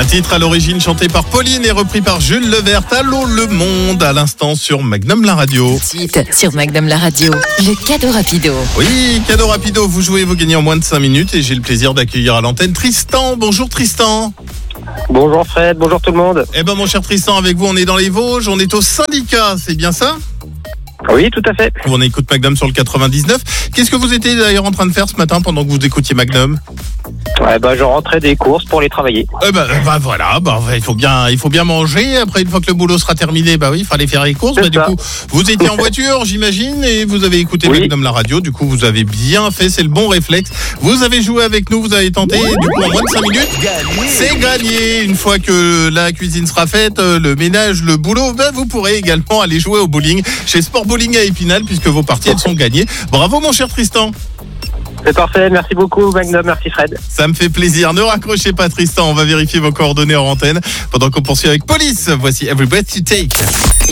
Un titre à l'origine chanté par Pauline et repris par Jules Levert. Allô le monde, à l'instant sur Magnum la radio. Suite sur Magnum la radio, le cadeau rapido. Oui, cadeau rapido, vous jouez, vous gagnez en moins de 5 minutes et j'ai le plaisir d'accueillir à l'antenne Tristan. Bonjour Tristan. Bonjour Fred, bonjour tout le monde. Eh ben mon cher Tristan, avec vous on est dans les Vosges, on est au syndicat, c'est bien ça ? Oui, tout à fait. On écoute Magnum sur le 99. Qu'est-ce que vous étiez d'ailleurs en train de faire ce matin pendant que vous écoutiez Magnum ? Je rentrais des courses pour les travailler. Voilà, il faut bien manger. Après, une fois que le boulot sera terminé, il fallait faire les courses. Du coup, vous étiez en voiture, j'imagine, et vous avez écouté Magnum la radio. Du coup, vous avez bien fait, c'est le bon réflexe. Vous avez joué avec nous, vous avez tenté. Du coup, en moins de 5 minutes, c'est gagné. Une fois que la cuisine sera faite, le ménage, le boulot, vous pourrez également aller jouer au bowling chez Sport Bowling à Épinal, puisque vos parties, elles sont gagnées. Bravo, mon cher Tristan. C'est parfait, merci beaucoup Magnum, merci Fred. Ça me fait plaisir, ne raccrochez pas Tristan, on va vérifier vos coordonnées en antenne pendant qu'on poursuit avec Police. Voici Every Breath You Take.